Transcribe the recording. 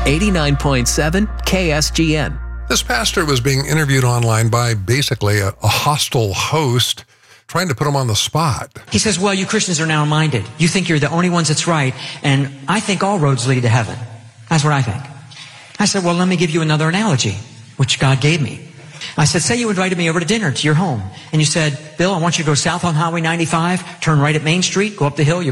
89.7 KSGN. This pastor was being interviewed online by basically a hostile host trying to put him on the spot. He says, well, you Christians are narrow-minded. You think you're the only ones that's right, and I think all roads lead to heaven. That's what I think. I said, well, let me give you another analogy, which God gave me. I said, say you invited me over to dinner to your home, and you said, Bill, I want you to go south on Highway 95, turn right at Main Street, go up the hill,